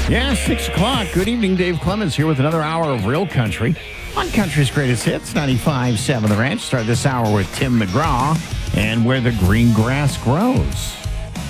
Yeah, 6 o'clock. Good evening, Dave Clemens here with another hour of Real Country on Country's Greatest Hits, 95.7 The Ranch. Start this hour with Tim McGraw and Where the Green Grass Grows.